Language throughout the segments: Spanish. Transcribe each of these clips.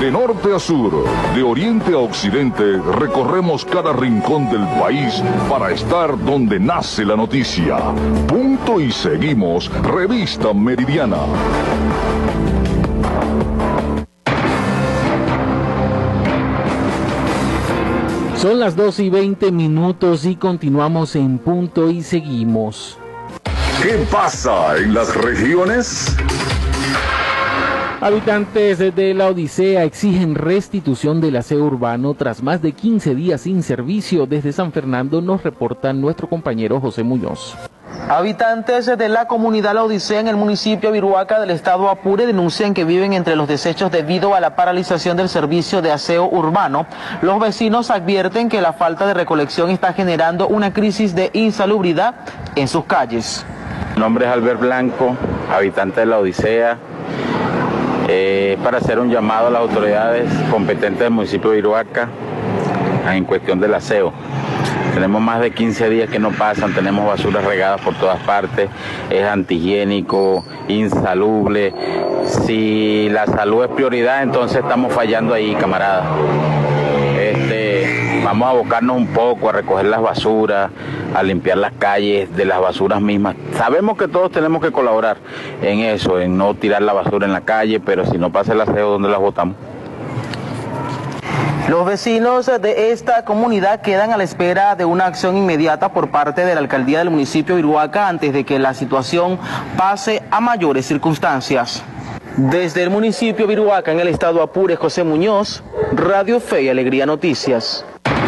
De norte a sur, de oriente a occidente, recorremos cada rincón del país para estar donde nace la noticia. Punto y seguimos, Revista Meridiana. Son las 2:20 y continuamos en Punto y seguimos. ¿Qué pasa en las regiones? Habitantes de La Odisea exigen restitución del aseo urbano tras más de 15 días sin servicio. Desde San Fernando nos reporta nuestro compañero José Muñoz. Habitantes de la comunidad La Odisea en el municipio de Viruaca del estado Apure denuncian que viven entre los desechos debido a la paralización del servicio de aseo urbano. Los vecinos advierten que la falta de recolección está generando una crisis de insalubridad en sus calles. Mi nombre es Albert Blanco, habitante de La Odisea. Para hacer un llamado a las autoridades competentes del municipio de Viruaca en cuestión del aseo. Tenemos más de 15 días que no pasan, tenemos basuras regadas por todas partes, es antihigiénico, insalubre. Si la salud es prioridad, entonces estamos fallando ahí, camaradas. Vamos a abocarnos un poco a recoger las basuras, a limpiar las calles de las basuras mismas. Sabemos que todos tenemos que colaborar en eso, en no tirar la basura en la calle, pero si no pasa el aseo, ¿dónde las botamos? Los vecinos de esta comunidad quedan a la espera de una acción inmediata por parte de la alcaldía del municipio de Viruaca antes de que la situación pase a mayores circunstancias. Desde el municipio de Viruaca, en el estado Apure, José Muñoz, Radio Fe y Alegría Noticias.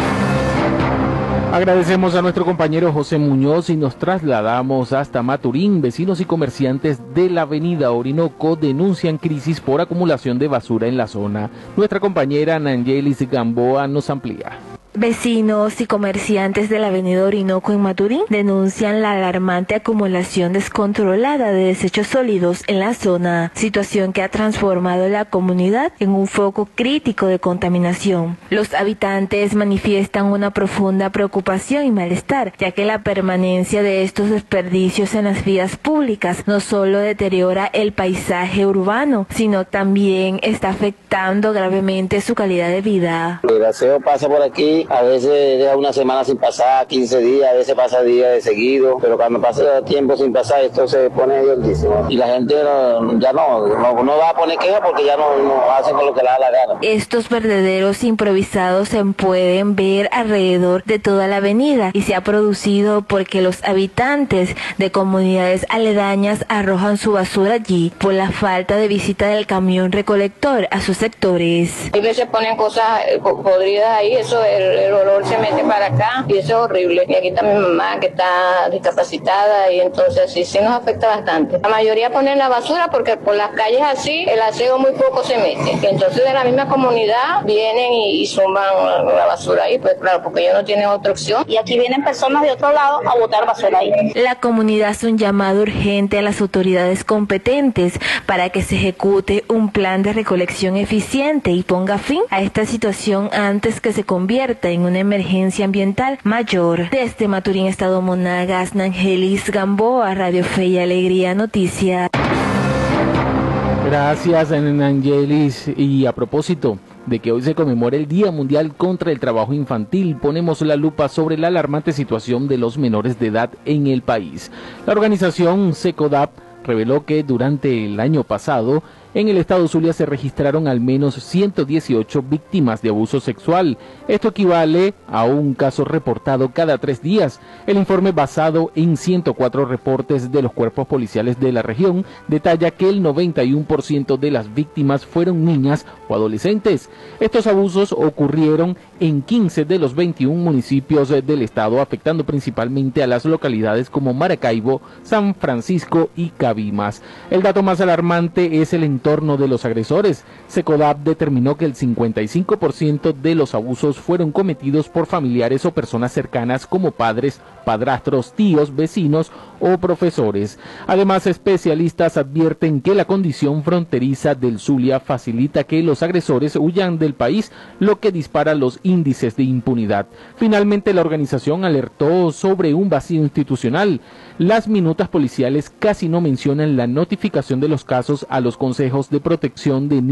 Agradecemos a nuestro compañero José Muñoz y nos trasladamos hasta Maturín. Vecinos y comerciantes de la avenida Orinoco denuncian crisis por acumulación de basura en la zona. Nuestra compañera Nangelis Gamboa nos amplía. Vecinos y comerciantes de la avenida Orinoco en Maturín denuncian la alarmante acumulación descontrolada de desechos sólidos en la zona, situación que ha transformado la comunidad en un foco crítico de contaminación. Los habitantes manifiestan una profunda preocupación y malestar, ya que la permanencia de estos desperdicios en las vías públicas no solo deteriora el paisaje urbano, sino también está afectando gravemente su calidad de vida. El aseo pasa por aquí. A veces deja una semana sin pasar, 15 días, a veces pasa días de seguido, pero cuando pasa tiempo sin pasar esto se pone grandísimo. Y la gente ya no va a poner queja porque ya no hacen con lo que le da la gana. Estos vertederos improvisados se pueden ver alrededor de toda la avenida y se ha producido porque los habitantes de comunidades aledañas arrojan su basura allí por la falta de visita del camión recolector a sus sectores. A veces ponen cosas podridas ahí, eso el olor se mete para acá y eso es horrible. Y aquí está mi mamá que está discapacitada y entonces sí nos afecta bastante. La mayoría ponen la basura porque por las calles así el aseo muy poco se mete. Y entonces de la misma comunidad vienen y zumban la basura ahí, pues claro, porque ellos no tienen otra opción. Y aquí vienen personas de otro lado a botar basura ahí. La comunidad hace un llamado urgente a las autoridades competentes para que se ejecute un plan de recolección eficiente y ponga fin a esta situación antes que se convierta en una emergencia ambiental mayor. Desde Maturín, estado Monagas, Nangelis Gamboa, Radio Fe y Alegría Noticias. Gracias, Nangelis. Y a propósito de que hoy se conmemora el Día Mundial contra el Trabajo Infantil, ponemos la lupa sobre la alarmante situación de los menores de edad en el país. La organización SECODAP reveló que durante el año pasado en el estado Zulia se registraron al menos 118 víctimas de abuso sexual. Esto equivale a un caso reportado cada 3 días. El informe, basado en 104 reportes de los cuerpos policiales de la región, detalla que el 91% de las víctimas fueron niñas o adolescentes. Estos abusos ocurrieron en 15 de los 21 municipios del estado, afectando principalmente a las localidades como Maracaibo, San Francisco y Cabimas. El dato más alarmante es el entorno de los agresores. SECODAP determinó que el 55% de los abusos fueron cometidos por familiares o personas cercanas como padres, padrastros, tíos, vecinos o profesores. Además, especialistas advierten que la condición fronteriza del Zulia facilita que los agresores huyan del país, lo que dispara los índices de impunidad. Finalmente, la organización alertó sobre un vacío institucional. Las minutas policiales casi no mencionan la notificación de los casos a los consejos de protección de niños